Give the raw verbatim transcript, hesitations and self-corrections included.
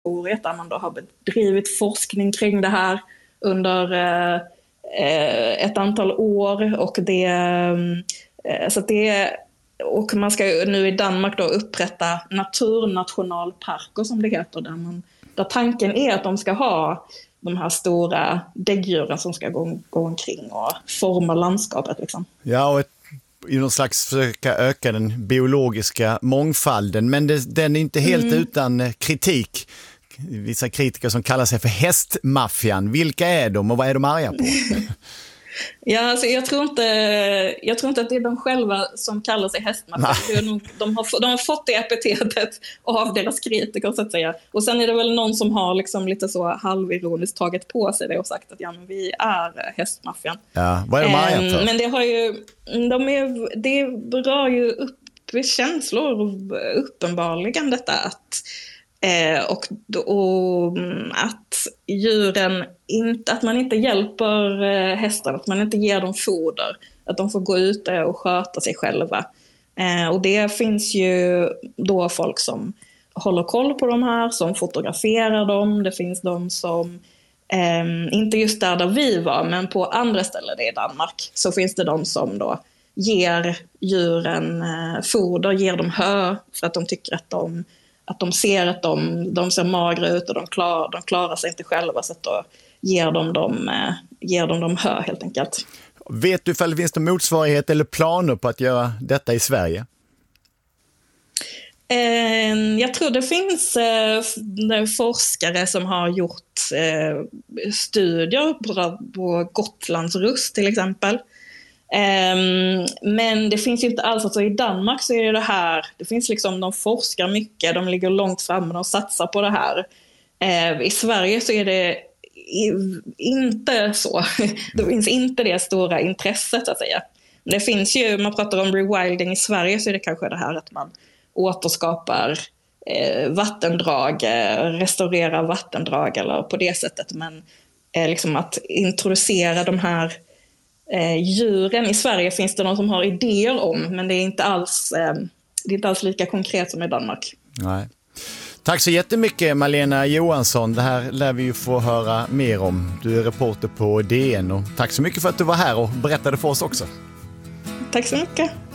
där man då har bedrivit forskning kring det här under eh, ett antal år. Och, det, eh, så det, och man ska nu i Danmark då upprätta naturnationalparker som det heter, där, man, där tanken är att de ska ha de här stora däggdjuren som ska gå, gå omkring och forma landskapet. Liksom. Ja, och ett, i någon slags försöka öka den biologiska mångfalden, men det, den är inte helt mm. utan kritik. Vissa kritiker som kallar sig för hästmaffian. Vilka är de och vad är de arga på? Ja, alltså jag, tror inte, jag tror inte att det är de själva som kallar sig hästmaffian. De har, de har fått det epitetet av deras kritiker, så att säga. Och sen är det väl någon som har liksom lite så halvironiskt tagit på sig det och sagt att ja, men vi är hästmaffian. Ja, vad är de arga för? Men det har ju, de är, det rör ju upp känslor uppenbarligen detta att Eh, och, och att djuren inte, att man inte hjälper eh, hästarna, att man inte ger dem foder, att de får gå ut och sköta sig själva. Eh, och det finns ju då folk som håller koll på de här, som fotograferar dem. Det finns de som, eh, inte just där, där vi var, men på andra ställen i Danmark, så finns det de som då ger djuren eh, foder, ger dem hö för att de tycker att de att de ser att de, de ser magra ut och de, klar, de klarar sig inte själva, så att då ger de dem, eh, ger de dem hö helt enkelt. Vet du ifall det finns någon motsvarighet eller planer på att göra detta i Sverige? Eh, jag tror det finns eh, forskare som har gjort eh, studier på, på Gotlands rust till exempel. Um, men det finns ju inte alls, alltså i Danmark så är det det här, det finns liksom, de forskar mycket, de ligger långt fram och de satsar på det här. Uh, I Sverige så är det i, inte så, det finns inte det stora intresset att säga. Det finns ju, man pratar om rewilding i Sverige, så är det kanske det här att man återskapar eh, vattendrag, eh, restaurerar vattendrag eller på det sättet, men eh, liksom att introducera de här Eh, djuren i Sverige finns det någon som har idéer om, men det är inte alls, eh, det är inte alls lika konkret som i Danmark. Nej. Tack så jättemycket Malena Johansson. Det här lär vi ju få höra mer om. Du är reporter på D N och tack så mycket för att du var här och berättade för oss också. Tack så mycket.